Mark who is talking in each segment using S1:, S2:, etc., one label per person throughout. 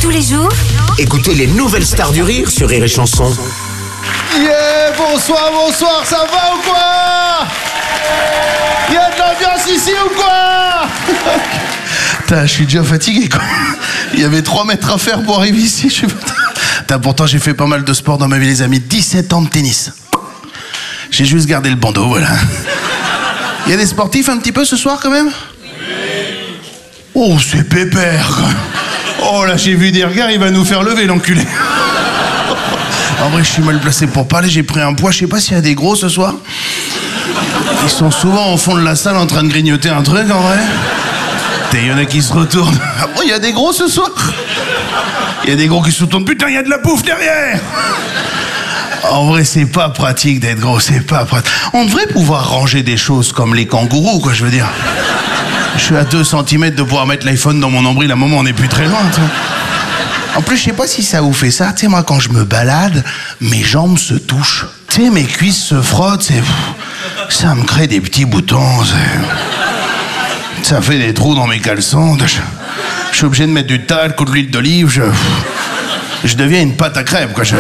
S1: Tous les jours,
S2: Écoutez les nouvelles stars du rire sur Rire et Chanson.
S3: Yeah, bonsoir, ça va ou quoi? Y'a de l'ambiance ici ou quoi? Putain, je suis déjà fatigué quoi. Il y avait 3 mètres à faire pour arriver ici, je suis pas... Pourtant j'ai fait pas mal de sport dans ma vie les amis, 17 ans de tennis. J'ai juste gardé le bandeau, voilà. Il y a des sportifs un petit peu ce soir quand même? Oh, c'est pépère quoi. Oh là, j'ai vu des regards, il va nous faire lever l'enculé. En vrai, je suis mal placé pour parler, j'ai pris un poids, je sais pas s'il y a des gros ce soir. Ils sont souvent au fond de la salle en train de grignoter un truc en vrai. Il y en a qui se retournent. Ah bon, il y a des gros ce soir? Il y a des gros qui se retournent, putain, il y a de la bouffe derrière. En vrai, c'est pas pratique d'être gros, c'est pas pratique. On devrait pouvoir ranger des choses comme les kangourous, quoi, je veux dire. Je suis à 2 cm de pouvoir mettre l'iPhone dans mon nombril, à un moment on n'est plus très loin, tu vois. En plus, je sais pas si ça vous fait ça, tu sais, moi quand je me balade, mes jambes se touchent. Tu sais, mes cuisses se frottent, ça me crée des petits boutons, ça fait des trous dans mes caleçons. Je suis obligé de mettre du talc ou de l'huile d'olive, je deviens une pâte à crêpes, quoi.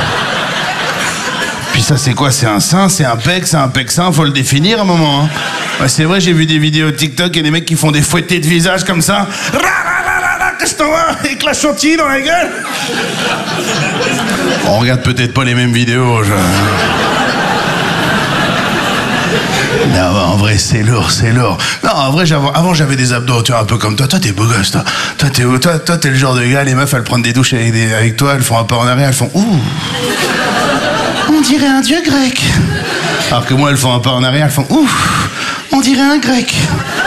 S3: Puis ça, c'est quoi? C'est un sein, c'est un pec sein, faut le définir à un moment. Hein. Ouais, c'est vrai, j'ai vu des vidéos TikTok et des mecs qui font des fouettés de visage comme ça. Qu'est-ce que t'en vois? Avec la chantilly dans la gueule. On regarde peut-être pas les mêmes vidéos. Non, en vrai, c'est lourd. Non, en vrai, avant, j'avais des abdos, tu vois, un peu comme toi. Toi, t'es beau gosse, toi. Toi, t'es où? Toi, t'es le genre de gars, les meufs, elles prennent des douches avec toi, elles font un pas en arrière, elles font ouh. On dirait un dieu grec. Alors que moi, elles font un pas en arrière, elles font ouh. On dirait un grec.